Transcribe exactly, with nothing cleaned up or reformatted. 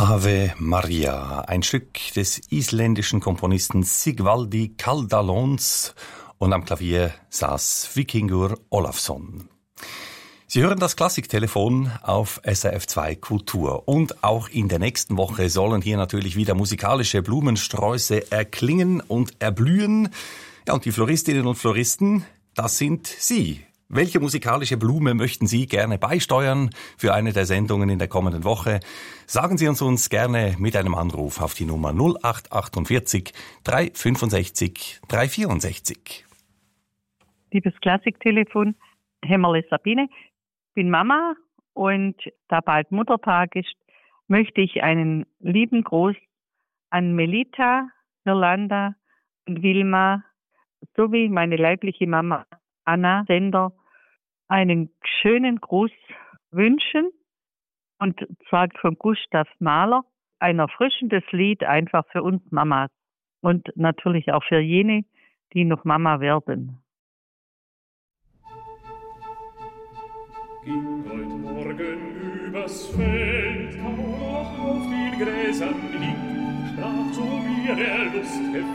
Ave Maria, ein Stück des isländischen Komponisten Sigvaldi Kaldalóns, und am Klavier saß Víkingur Ólafsson. Sie hören das Klassiktelefon auf S R F zwei Kultur. Und auch in der nächsten Woche sollen hier natürlich wieder musikalische Blumensträuße erklingen und erblühen. Ja, und die Floristinnen und Floristen, das sind Sie. Welche musikalische Blume möchten Sie gerne beisteuern für eine der Sendungen in der kommenden Woche? Sagen Sie uns uns gerne mit einem Anruf auf die Nummer null acht achtundvierzig drei fünfundsechzig drei vierundsechzig. Liebes Klassiktelefon, Hämmerle Sabine, ich bin Mama und da bald Muttertag ist, möchte ich einen lieben Gruß an Melita, Yolanda und Wilma sowie meine leibliche Mama Anna Sender einen schönen Gruß wünschen, und zwar von Gustav Mahler, ein erfrischendes Lied einfach für uns Mamas und natürlich auch für jene, die noch Mama werden. Ging heute Morgen übers Feld, kam noch auf den Gräsern liegt, sprach zu mir der Lusthe